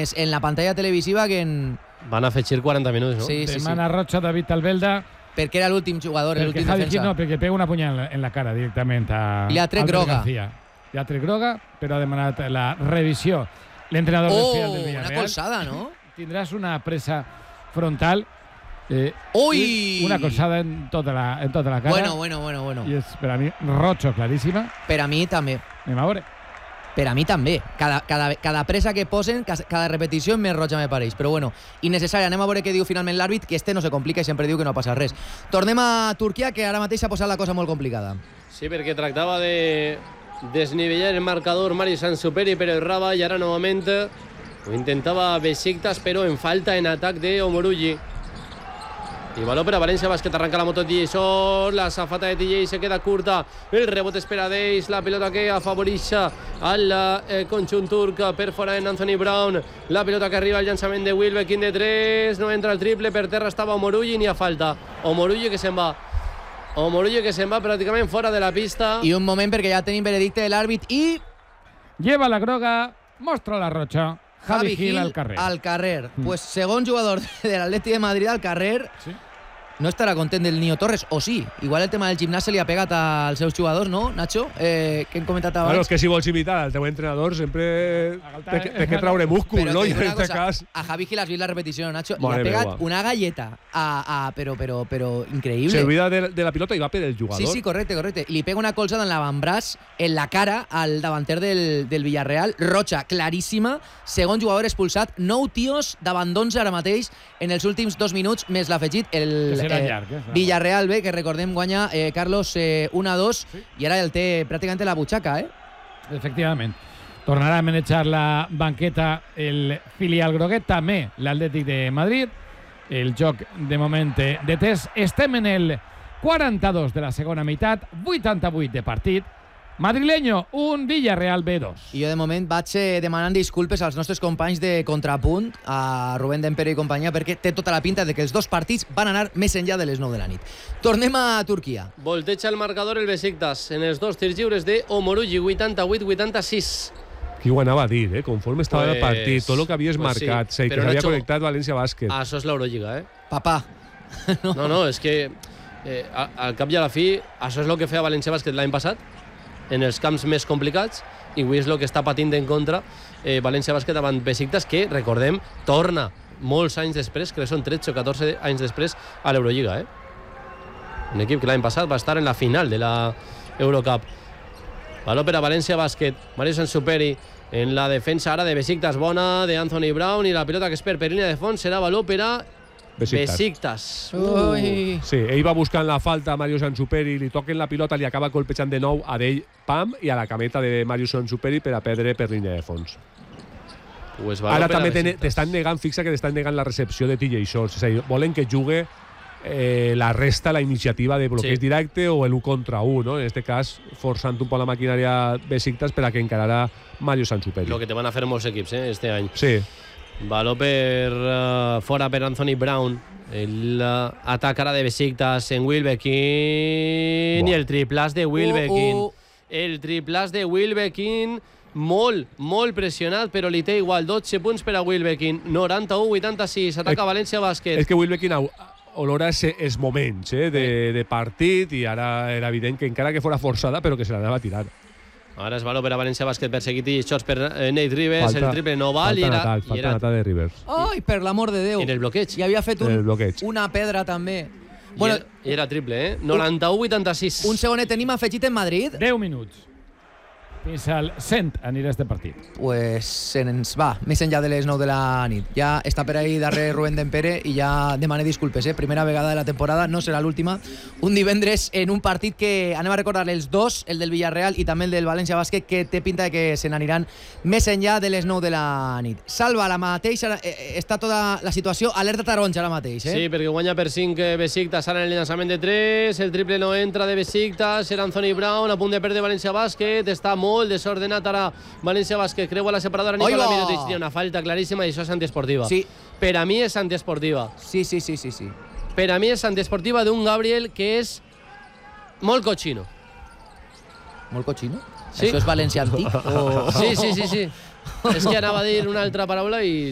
més en la pantalla televisiva que en... Van afegir 40 minuts, no? Sí, sí, Demana Rocha David Albelda. Perquè era l'últim jugador, l'últim Javi defensa. Gil no, perquè pega una punyal en la cara directament a... Li ha tret groga. Li ha tret groga, però ha demanat la revisió. L'entrenador del final del Villarreal. Una colzada, ¿no? Tindràs una presa frontal. ¡Uy! Una colzada en tota la cara. Bueno. I és, per a mi, rojo claríssima. Per a mi també. Anem a veure. Per a mi també. Cada presa que posen, cada repetició més roja me pareix. Però bueno, innecessària. Anem a veure què diu finalment l'àrbit, que no se complica i sempre diu que no ha passat res. Tornem a Turquia, que ara mateix s'ha posat la cosa molt complicada. Sí, perquè tractava de desnivellar el marcador Mari Sansuperi, però errava i ara novament ho intentava Besiktas, però en falta en atac de Omorugi. Y balón para Valencia Basket, arranca la moto TJ Short, la zafata de TJ se queda curta, el rebote espera Deis, la pelota que afavoreix al conjunt turc per fora en Anthony Brown, la pelota que arriba al llançament de Wilbekin de 3, no entra el triple, per terra estava Omorugi, ni a falta, Omorugi que se'n va pràcticament fora de la pista. I un moment perquè ja tenim veredicte de l'àrbit i... Lleva la groga, mostra la roja. Javi Gil al carrer. Pues segon jugador de l'Atleti de Madrid al carrer. Sí. No estarà content del Niño Torres, o sí? Igual el tema del gimnàs se li ha pegat als seus jugadors, no, Nacho? Que hem comentat abans. Bueno, és que si vols imitar el teu entrenador sempre té que traure múscul, no? I en aquest cas... A Javi Gil has vist la repetició, Nacho? Li ha pegat una galleta, però increïble. Se olvida de la pilota i va per el jugador. Sí, correcte. I li pega una colzada en l'avantbraç, en la cara, al davanter del Villarreal. Roja, claríssima. Segon jugador expulsat. 9 tios davant d'11 ara mateix en els últims 2 minuts, més l'afegit el Villarreal B, que recordem guanya Carlos 1-2, sí. I ara el té pràcticament a la butxaca, Efectivament. Tornarà a manejar la banqueta el filial groguet, també l'Atlètic de Madrid. El joc de moment de test. Estem en el 42 de la segona meitat, 88 de partit. Madrileño, un Villarreal B2. I jo de moment vaig demanant disculpes als nostres companys de Contrapunt, a Rubén Dempere i companyia, perquè té tota la pinta de que els dos partits van anar més enllà de les 9 de la nit. Tornem a Turquia. Volteja el marcador el Besiktas en els dos tirs lliures de Omorugi, 88-86. Qui ho anava a dir, conforme estava el partit, tot el que havies marcat, que s'havia connectat València Bàsquet. Això és l'Eurolliga, Papà. No, és que al cap i a la fi, això és el que feia València Bàsquet l'any passat, en els camps més complicats, i avui és el que està patint en contra València Bàsquet davant Besiktas, que, recordem, torna molts anys després, crec que són 13 o 14 anys després, a l'Eurolliga. Un equip que l'any passat va estar en la final de la Eurocup. Baló per a València Bàsquet, Mario Sansuperi en la defensa ara de Besiktas, bona de Anthony Brown, i la pilota que es perd per línia de fons serà baló per a Besiktas. Sí, ell va buscant la falta a Mario Sansuperi, li toquen la pilota, li acaba colpejant de nou a d'ell, pam, i a la cameta de Mario Sansuperi per a perdre per línia de fons. Pues ara també t'estan negant, fixa que t'estan negant la recepció de TJ Shorts, és a dir, volen que jugue la resta, la iniciativa de bloqueig directe o l'1 contra 1, no? En aquest cas, forçant un poc la maquinària Besiktas per a que encararà Mario Sansuperi. Lo que te van a fer molts equips, este any. Sí. Baló per fora per Anthony Brown, l'atac ara de Besiktas en Wilbekin, i el triplàs de Wilbekin. El triplàs de Wilbekin, molt pressionat, però li té igual, 12 punts per a Wilbekin, 91-86, ataca València Bàsquet. És que Wilbekin olora els moments de partit, i ara era evident que encara que fora forçada, però que se l'anava a tirar. Ara és baló per a València Bàsquet, perseguit i shots per Nate Rivers, el triple no val. Falta nata de Rivers. Ai, per l'amor de Déu. En el bloqueig. I havia fet una pedra també. I era triple, 91-86. Un segonet tenim afegit en Madrid. 10 minuts. Fins al 100 anirà este partit. Pues se'ns va, més enllà de les 9 de la nit. Ja està per ahí darrere Rubén Dempere i ja demane disculpes, primera vegada de la temporada, no serà l'última. Un divendres en un partit que anem a recordar els dos, el del Villarreal i també el del València Bàsquet, que té pinta de que se n'aniran més enllà de les 9 de la nit. Salva, la mateixa, està tota la situació alerta taronja ara mateix. Sí, perquè guanya per 5 Besiktas ara en el llançament de 3, el triple no entra de Besiktas, era Anthony Brown, a punt de perdre València Bàsquet, està molt desordenat ara València Bàsquet, creua la separadora Nicola Mirotic, hi ha una falta claríssima i això és antiesportiva. Sí. Per a mi és antiesportiva. Sí. Per a mi és antiesportiva d'un Gabriel que és molt cochino. Molt cochino? Sí. Això és valencià antic? Sí. És que anava a dir una altra paraula i